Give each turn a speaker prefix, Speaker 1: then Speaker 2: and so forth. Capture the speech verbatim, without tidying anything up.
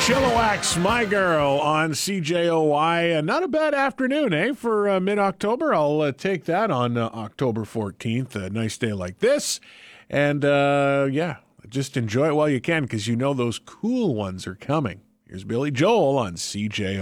Speaker 1: Chilliwack's My Girl on C J O Y. Uh, not a bad afternoon, eh, for uh, mid-October. I'll uh, take that on uh, October fourteenth, a nice day like this. And, uh, yeah, just enjoy it while you can because you know those cool ones are coming. Here's Billy Joel on C J O Y.